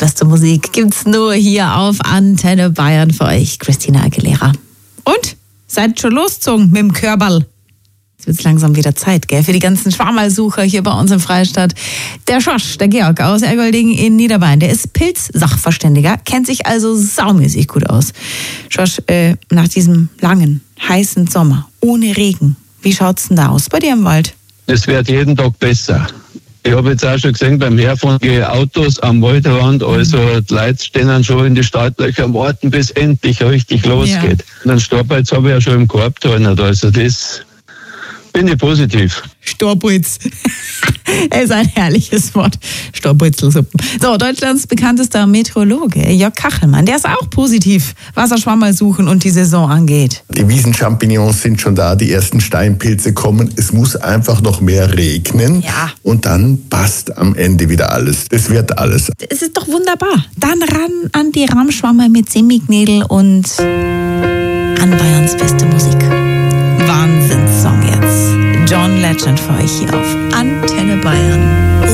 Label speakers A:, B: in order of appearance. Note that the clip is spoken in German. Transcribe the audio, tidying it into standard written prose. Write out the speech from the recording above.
A: beste Musik gibt's nur hier auf Antenne Bayern für euch, Christina Aguilera. Und? Seid schon losgezogen mit dem Körbal. Jetzt wird's langsam wieder Zeit, gell? Für die ganzen Schwammerlsucher hier bei uns im Freistaat. Der Schorsch, der Georg aus Ergolding in Niederbayern, der ist Pilzsachverständiger, kennt sich also saumäßig gut aus. Schorsch, nach diesem langen, heißen Sommer, ohne Regen, wie schaut's denn da aus bei dir im Wald?
B: Es wird jeden Tag besser. Ich habe jetzt auch schon gesehen, beim Herfahren gehen Autos am Waldrand, also die Leute stehen dann schon in die Startlöcher und warten, bis endlich richtig losgeht. Ja. Und einen Starbeiz habe ich ja schon im Korb drin, also das bin ich positiv.
A: Starbeiz. ist ein herrliches Wort. Starbeuzelsuppen. So, Deutschlands bekanntester Meteorologe, Jörg Kachelmann, der ist auch positiv, was Schwammerl suchen und die Saison angeht.
C: Die Wiesenchampignons sind schon da, die ersten Steinpilze kommen. Es muss einfach noch mehr regnen.
A: Ja.
C: Und dann passt am Ende wieder alles. Das wird alles.
A: Es ist doch wunderbar. Dann ran an die Rahmschwammerl mit Semignädel und an Bayerns beste Musik. Wahnsinnssong jetzt. John Legend für euch hier auf Antenne Bayern.